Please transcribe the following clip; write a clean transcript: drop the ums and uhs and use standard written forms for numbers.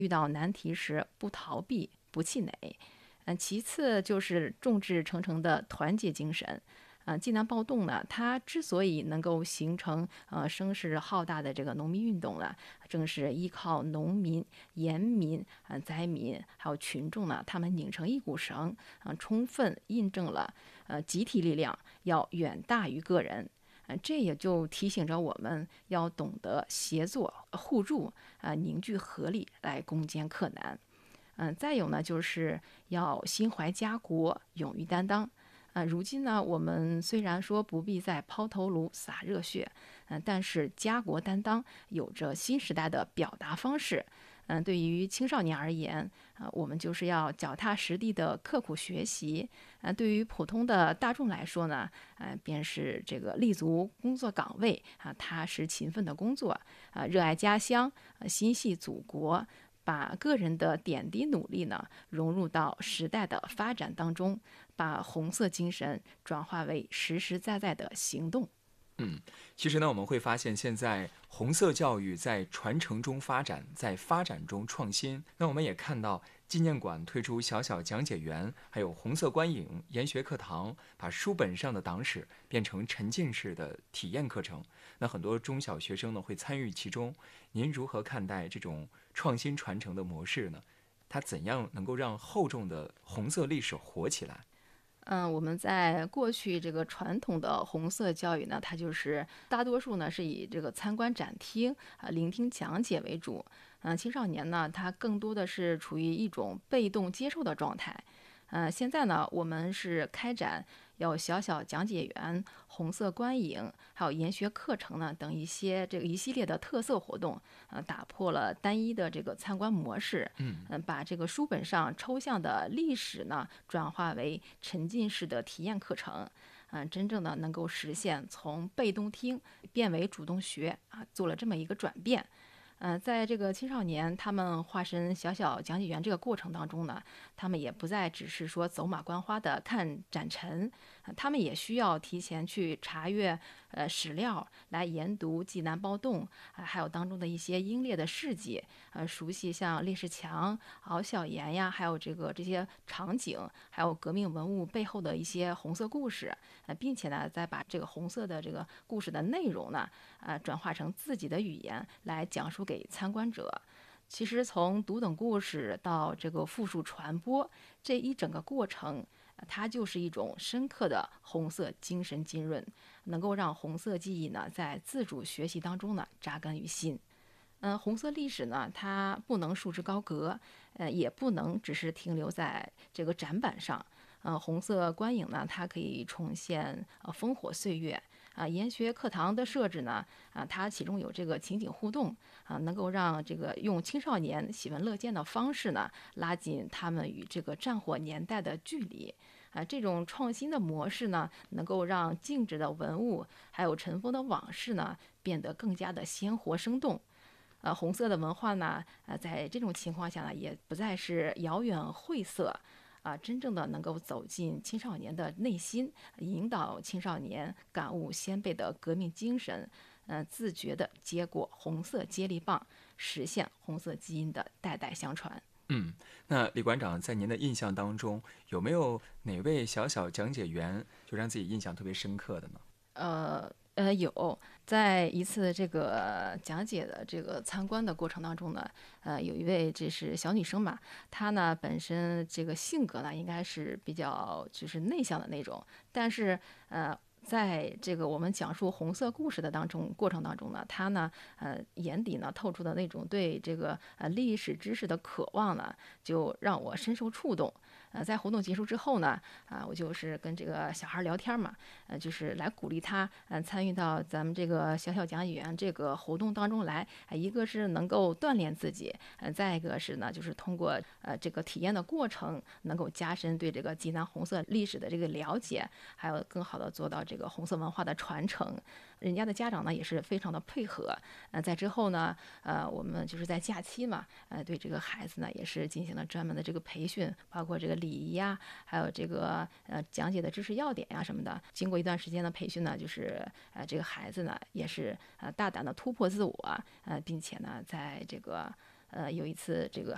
遇到难题时不逃避、不气馁。其次就是众志成城的团结精神。济南暴动呢，它之所以能够形成声势浩大的这个农民运动呢，正是依靠农民、盐民、灾民还有群众呢，他们拧成一股绳，充分印证了集体力量要远大于个人。这也就提醒着我们要懂得协作互助，凝聚合力来攻坚克难。再有呢，就是要心怀家国，勇于担当。如今呢，我们虽然说不必再抛头颅洒热血，但是家国担当有着新时代的表达方式。对于青少年而言，我们就是要脚踏实地的刻苦学习。对于普通的大众来说呢，便是这个立足工作岗位踏实勤奋的工作，热爱家乡，心系祖国。把个人的点滴努力呢融入到时代的发展当中，把红色精神转化为实实在在的行动。 其实呢，我们会发现现在红色教育在传承中发展，在发展中创新。那我们也看到纪念馆推出小小讲解员，还有红色观影、研学课堂，把书本上的党史变成沉浸式的体验课程。那很多中小学生呢会参与其中。您如何看待这种创新传承的模式呢？它怎样能够让厚重的红色历史活起来？ 我们在过去这个传统的红色教育呢，它就是大多数呢是以这个参观展厅聆听讲解为主。青少年呢，他更多的是处于一种被动接受的状态。现在呢，我们是开展有小小讲解员、红色观影，还有研学课程呢等一系列的特色活动，打破了单一的这个参观模式，把这个书本上抽象的历史呢转化为沉浸式的体验课程，真正的能够实现从被动听变为主动学做了这么一个转变。在这个青少年他们化身小小讲解员这个过程当中呢，他们也不再只是说走马观花的看展陈，他们也需要提前去查阅史料，来研读济南暴动，还有当中的一些英烈的事迹，熟悉像烈士墙、敖小岩呀，还有这些场景，还有革命文物背后的一些红色故事，并且呢，再把这个红色的这个故事的内容呢，转化成自己的语言来讲述给参观者。其实从读懂故事到这个复述传播这一整个过程，它就是一种深刻的红色精神浸润，能够让红色记忆呢在自主学习当中呢扎根于心。红色历史呢，它不能束之高阁，也不能只是停留在这个展板上。红色观影呢，它可以重现烽火岁月。研学课堂的设置呢，它其中有这个情景互动能够让这个用青少年喜闻乐见的方式呢，拉近他们与这个战火年代的距离。这种创新的模式呢，能够让静止的文物还有尘封的往事呢，变得更加的鲜活生动。红色的文化呢，在这种情况下呢，也不再是遥远晦涩，真正的能够走进青少年的内心，引导青少年感悟先辈的革命精神，自觉的接过红色接力棒，实现红色基因的代代相传。 那李馆长在您的印象当中，有没有哪位小小讲解员就让自己印象特别深刻的呢？ 有，在一次这个讲解的这个参观的过程当中呢，有一位这是小女生嘛，她呢本身这个性格呢应该是比较就是内向的那种，但是在这个我们讲述红色故事的过程当中呢，她呢眼底呢透出的那种对这个历史知识的渴望呢，就让我深受触动。在活动结束之后呢，我就是跟这个小孩聊天嘛，就是来鼓励他，参与到咱们这个小小讲解员这个活动当中来。一个是能够锻炼自己，再一个是呢，就是通过这个体验的过程，能够加深对这个济南红色历史的这个了解，还有更好的做到这个红色文化的传承。人家的家长呢也是非常的配合。在之后呢，我们就是在假期嘛，对这个孩子呢也是进行了专门的这个培训，包括这个礼仪呀，还有这个讲解的知识要点呀什么的。经过一段时间的培训呢，就是这个孩子呢也是大胆的突破自我，并且呢在这个有一次这个